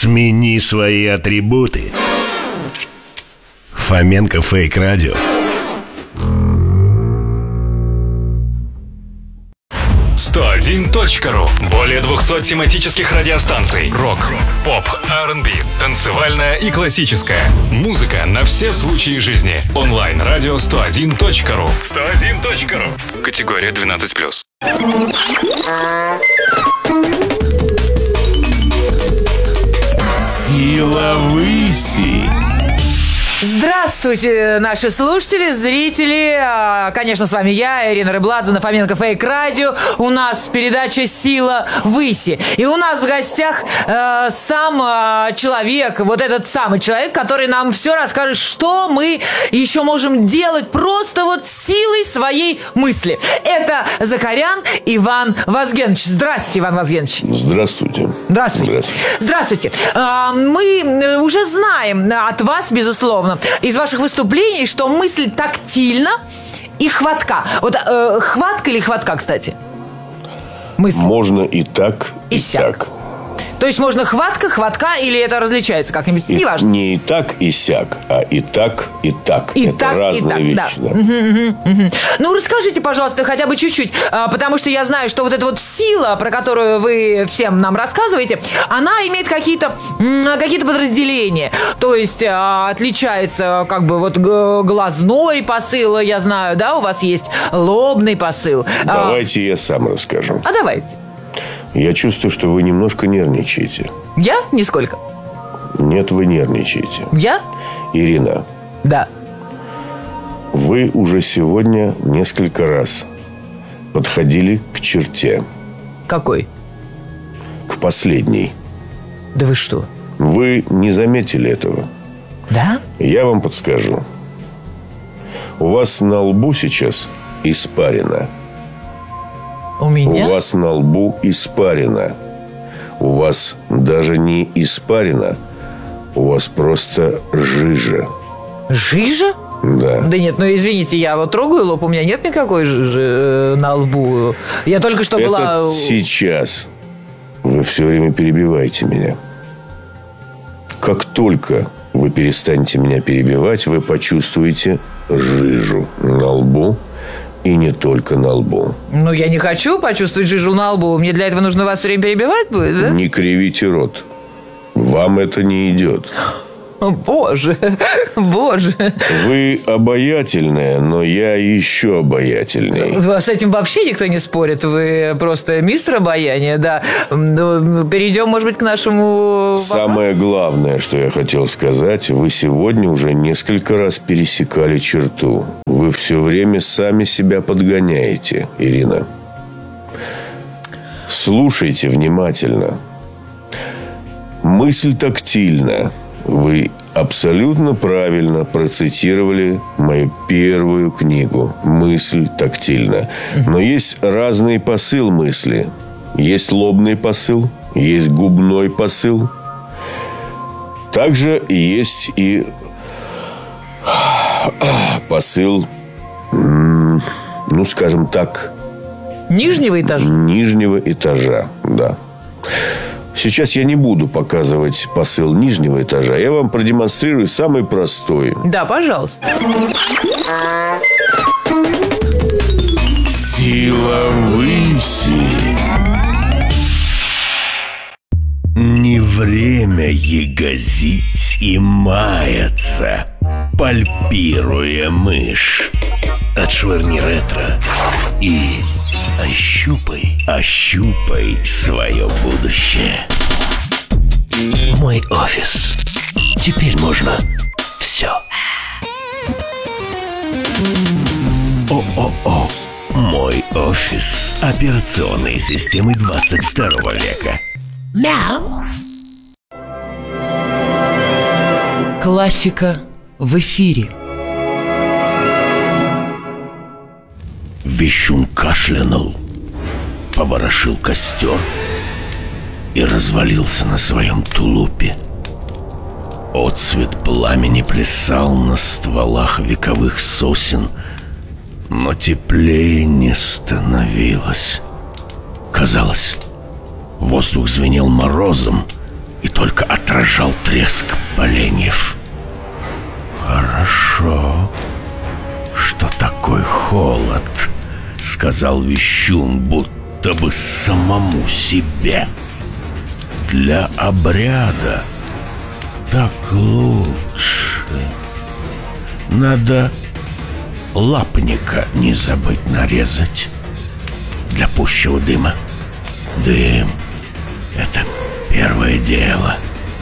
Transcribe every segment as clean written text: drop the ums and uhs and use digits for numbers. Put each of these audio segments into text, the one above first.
Смени свои атрибуты. Фоменко Фейк Радио. .ру. Более 200 тематических радиостанций. Рок, поп, R&B, танцевальная и классическая. Музыка на все случаи жизни. Онлайн-радио 101.ру. 101.ру. Категория 12+. Сила выси. Здравствуйте, наши слушатели, зрители. Конечно, с вами я, Ирина Рыбладзе, на Фоменко Фейк Радио. У нас передача «Сила выси». И у нас в гостях сам человек, вот этот самый человек, который нам все расскажет, что мы еще можем делать просто вот силой своей мысли. Это Закарян Иван Вазгенович. Здравствуйте, Иван Вазгенович. Здравствуйте. Здравствуйте. Здравствуйте. Мы уже знаем от вас, безусловно, из ваших выступлений, что мысль тактильна и хватка. Вот хватка или хватка, кстати? Мысль. Можно и так, и сяк. То есть можно хватка, или это различается как-нибудь? Неважно. Не и так, и сяк, а и так, и так. И это так, разные и так, вещи. Да. Ну, расскажите, пожалуйста, хотя бы чуть-чуть, потому что я знаю, что вот эта вот сила, про которую вы всем нам рассказываете, она имеет какие-то подразделения. То есть отличается как бы вот глазной посыл, я знаю, да, у вас есть лобный посыл. Давайте я сам расскажу. Давайте. Я чувствую, что вы немножко нервничаете. Я? Нисколько. Нет, вы нервничаете. Я? Ирина. Да. Вы уже сегодня несколько раз подходили к черте. Какой? К последней. Да вы что? Вы не заметили этого. Да? Я вам подскажу. У вас на лбу сейчас испарина. У меня? У вас на лбу испарина. У вас даже не испарина. У вас просто жижа. Жижа? Да. Да нет, ну извините, я вот трогаю лоб, у меня нет никакой жижи на лбу. Я только что была... Это сейчас. Вы все время перебиваете меня. Как только вы перестанете меня перебивать, вы почувствуете жижу на лбу. И не только на лбу. Ну, я не хочу почувствовать жижу на лбу. Мне для этого нужно вас все время перебивать будет, да? Не кривите рот. Вам это не идет. Боже, боже. Вы обаятельная, но я еще обаятельней. С этим вообще никто не спорит. Вы просто мистер обаяния, да. Перейдем, может быть, к нашему... Самое главное, что я хотел сказать, вы сегодня уже несколько раз пересекали черту. Вы все время сами себя подгоняете, Ирина. Слушайте внимательно. Мысль тактильна. Вы абсолютно правильно процитировали мою первую книгу «Мысль тактильна». Но есть разный посыл мысли. Есть лобный посыл, есть губной посыл. Также есть и посыл, ну, скажем так... Нижнего этажа? Нижнего этажа, да. Сейчас я не буду показывать посыл нижнего этажа. Я вам продемонстрирую самый простой. Да, пожалуйста. Сила выси. Не время ягозить и маяться, пальпируя мышь. Отшвырни ретро и ощупай свое будущее. Мой офис. Теперь можно все. О-о-о. Мой офис операционной системы 22 века. Мяу. Классика в эфире. Вещун кашлянул, поворошил костер и развалился на своем тулупе. Отцвет пламени плясал на стволах вековых сосен, но теплее не становилось. Казалось, воздух звенел морозом, и только отражал треск поленьев. «Хорошо, что такой холод», — сказал Вещун, будто бы самому себе. «Для обряда так лучше. Надо лапника не забыть нарезать для пущего дыма. Дым — это первое дело».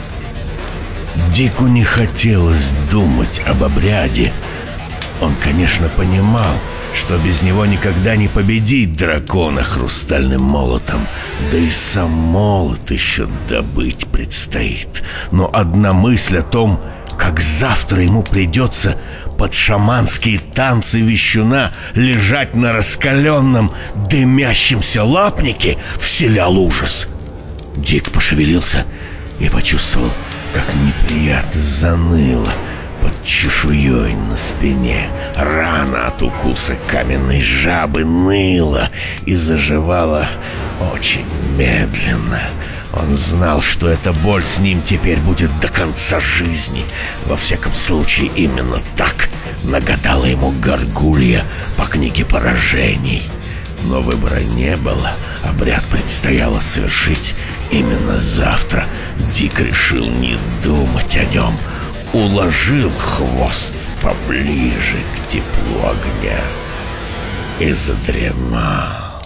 Дику не хотелось думать об обряде. Он, конечно, понимал, что без него никогда не победить дракона хрустальным молотом. Да и сам молот еще добыть предстоит. Но одна мысль о том, как завтра ему придется под шаманские танцы Вещуна лежать на раскаленном дымящемся лапнике, вселял ужас. Дик пошевелился и почувствовал, как неприятно заныло под чешуей на спине. Рана от укуса каменной жабы ныла и заживала очень медленно. Он знал, что эта боль с ним теперь будет до конца жизни. Во всяком случае, именно так нагадала ему Гаргулья по книге поражений. Но выбора не было. Обряд предстояло совершить именно завтра. Дик решил не думать о нем. Уложил хвост поближе к теплу огня и задремал.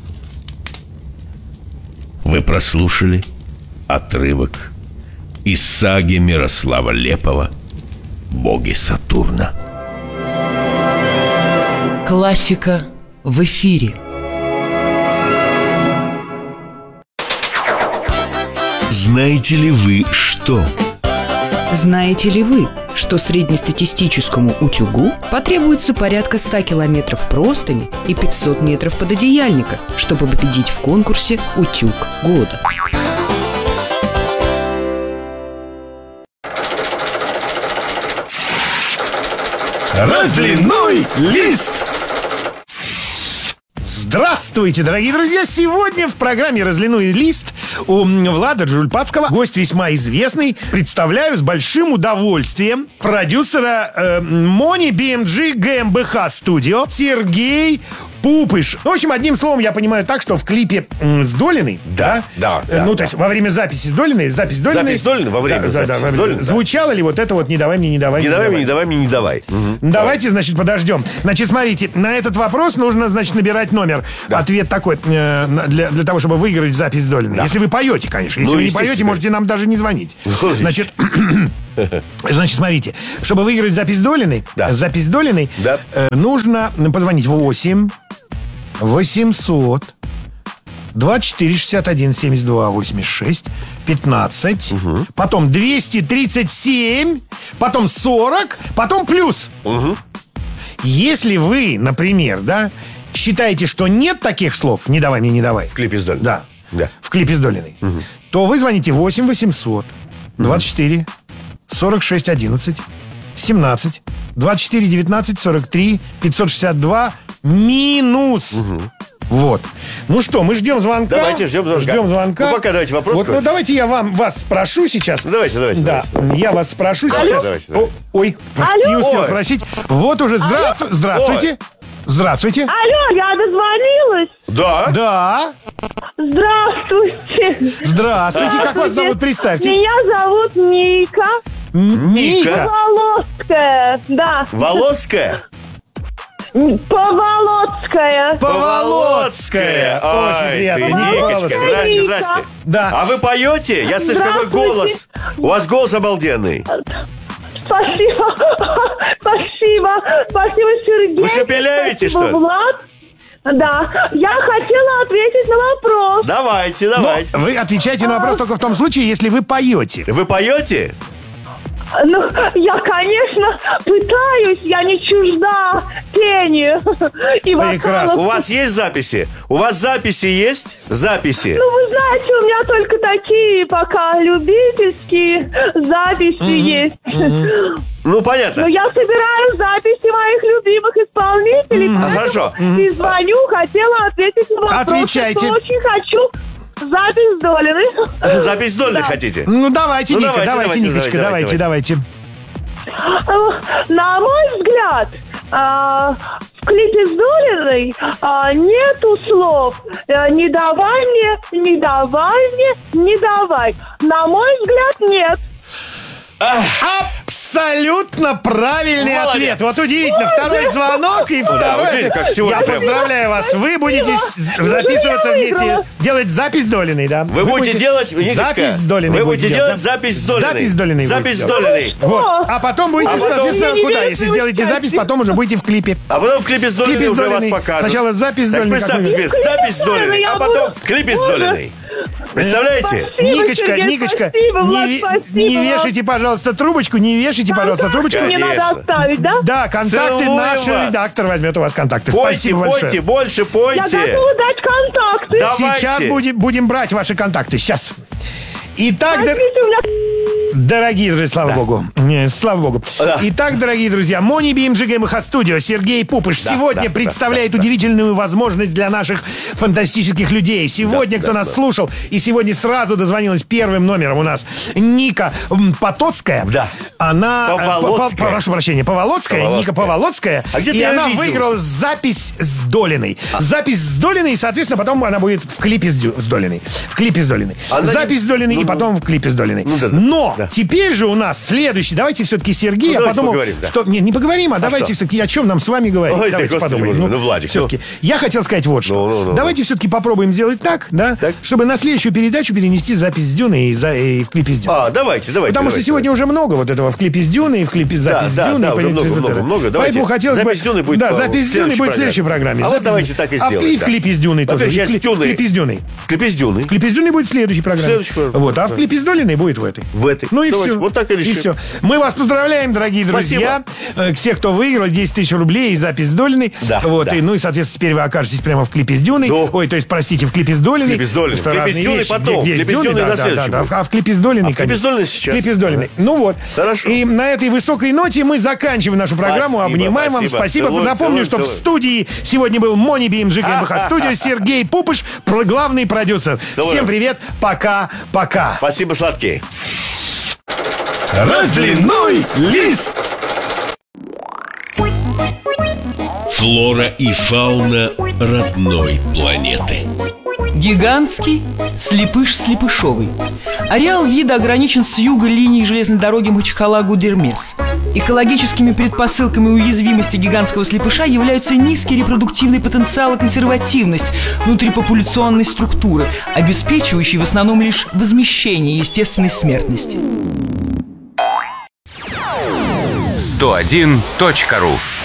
Вы прослушали отрывок из саги Мирослава Лепова «Боги Сатурна». Классика в эфире. Знаете ли вы что? Знаете ли вы, что среднестатистическому утюгу потребуется порядка 100 километров простыни и 500 метров пододеяльника, чтобы победить в конкурсе «Утюг года»? Разливной лист! Здравствуйте, дорогие друзья! Сегодня в программе «Разливной лист» у Влада Джульпацкого гость весьма известный. Представляю с большим удовольствием продюсера Мони BMG GmbH Studio Сергей Пупыш. В общем, одним словом, я понимаю так, что в клипе с Долиной, Да. то есть во время записи с Долиной, Запись Долиной во время записи с Долиной, да. звучало ли вот это вот «Не давай мне, не давай, Не давай мне, не давай. Давайте, значит, подождем. Значит, смотрите, на этот вопрос нужно, значит, набирать номер. Да. Ответ такой, для того, чтобы выиграть запись Долиной. Да. Если вы поете, конечно. Если вы не поете, можете нам даже не звонить. Значит, смотрите, чтобы выиграть запись Долиной, Да. Нужно позвонить в 8 800 24 61 72 86 15, потом 237, потом 40, потом плюс. Если вы, например, считаете, что нет таких слов «не давай мне, не давай» В клипе с Долиной. Да. В клипе с Долиной, то вы звоните 8 800 24 46 11 17 24 19 43 562 минус. Вот. Ну что, мы ждем звонка. Давайте, ждем звонка. Ну, пока давайте вопрос. Вот, давайте я вас спрошу сейчас. Давайте. Да, я вас спрошу сейчас. Давайте. Ой, не успел спросить. Вот уже. Здравствуйте. Здравствуйте. Алло, я дозвонилась. Да. Здравствуйте. Здравствуйте. Как вас зовут? Представьтесь. Меня зовут Ника. Ника. Волоская. Да. Волоская? Поволоцкая. Очень приятно. Никочка, здрасте. Да. А вы поете? Я слышу, какой голос. У вас голос обалденный. Спасибо, Сергей. Вы шепелявите, что ли? Влад. Да. Я хотела ответить на вопрос. Давайте. Вы отвечаете на вопрос только в том случае, если вы поете. Вы поете? Ну, я, конечно, пытаюсь, я не чужда пению и Прекрасно. вокалу. У вас есть записи? У вас записи есть? Записи. Ну, вы знаете, у меня только такие пока любительские записи есть. Ну, понятно. Но я собираю записи моих любимых исполнителей. Хорошо. И звоню, хотела ответить на вопрос. Отвечайте. Что очень хочу Запись Долиной. Запись Долиной хотите? Ну, давайте, Ну, Ника, давайте, Никочка, давайте. На мой взгляд, в клипе с Долиной нету слов «не давай мне, не давай мне, не давай». На мой взгляд, нет. Абсолютно правильный Молодец. ответ. Вот удивительно. Второй звонок и второй. удивительно, как сегодня Я прям. поздравляю вас. Вы будете записываться вместе, делать запись с Долиной, да? Вы будете делать, Никочка, запись с Долиной. вы будете делать да? запись с Долиной. Запись с Долиной. Запись с будете делать. Долиной. Вот. А потом будете, потом- соответственно, Я куда? не Если верю, сделаете что запись, вы потом уже будете в клипе. А потом в клипе с Долиной клипе с уже вас Долиной. покажут. Сначала запись с Так Долиной. как представьте мы- себе, запись с Долиной, Я а потом буду- в клипе с буду. Долиной. Представляете? Спасибо, Никочка, Сергей, Никочка, спасибо, Влад, не спасибо вам. вешайте, пожалуйста, трубочку, не вешайте, пожалуйста, трубочку. Мне надо Конечно. оставить, да? Да, контакты Целую наш вас. редактор возьмет у вас контакты. Пойте, Спасибо большое. пойте, больше Я пойте. готова дать контакты. Давайте. Сейчас будем брать ваши контакты. Сейчас. Итак, Смотрите, у меня... дорогие друзья, слава богу. Слава богу. Да. Итак, дорогие друзья, Мони BMG МХ Студио, Сергей Пупыш сегодня представляет удивительную возможность для наших фантастических людей. Сегодня, кто нас слушал, и сегодня сразу дозвонилась первым номером у нас Ника Потоцкая. Да. Она... Поволоцкая. Прошу прощения, Поволоцкая. Поволоцкая. Ника Поволоцкая. А где ты и её она видел? выиграла запись с Долиной. Запись с Долиной, и, соответственно, потом она будет в клипе с Долиной. В клипе с Долиной. Она не- Запись с Долиной и потом в клипе с Долиной. да. Но Да. теперь же у нас следующий. Давайте все-таки Сергей, Ну, а давайте потом... поговорим, да. Что, не поговорим, а давайте что? все-таки о чем нам с вами говорить. Ой, ты, Давайте господи, подумаем. боже мой, ну, Владик, все-таки. Я хотел сказать вот что. Ну. Давайте все-таки попробуем сделать так, да, Так. чтобы на следующую передачу перенести запись с Дюной и в клипе с Дюной. Давайте. Потому что сегодня уже много вот этого в клипе с Дюной, и в клипе с запись с Дюной. да, уже понимаете, много. Давайте. Поэтому хотелось бы... Запись с Дюной будет Да, в запись с Дюной будет в следующей программе. А вот Запись- давайте так и А сделаем, в клипе с Дюной тоже. Во-первых, я с В Дюной. клипе с Дюной. В клипе с Дюной. В клипе с Дюной будет в следующей программе. Следующей программе. Вот, а в клипе с Долиной будет в этой. В этой. Ну и Давайте, все. вот так и решим. все. Мы вас поздравляем, дорогие друзья. Всех, кто выиграл, 10 тысяч рублей и запись с Долиной. Да, Вот, да. и, ну и, соответственно, теперь вы окажетесь прямо в клипе с Дюной. Да. Ой, то есть, простите, в клипе с Долиной. В клипе с Долиной. Потому что В клипе с разные Дюной вещи. потом. Где В клипе с Дюной на да, следующий да, будет. а в клипе с Долиной, А в клипе с конечно. Долиной сейчас. В клипе с Долиной. Ну вот. Хорошо. И на этой высокой ноте мы заканчиваем нашу программу. Спасибо, Обнимаем вам. спасибо. Спасибо. Целуем, Напомню, что целуем, в студии сегодня был Мони BMG МХ Студио, Сергей Пупыш, главный продюсер. Целуем. Всем привет. Пока-пока. Спасибо, сладкий. Разливной лист. Флора и фауна родной планеты. Гигантский слепыш-слепышовый. Ареал вида ограничен с юга линией железной дороги Махачкала-Гудермес. Экологическими предпосылками уязвимости гигантского слепыша являются низкий репродуктивный потенциал и консервативность внутрипопуляционной структуры, обеспечивающие в основном лишь возмещение естественной смертности. 101.ru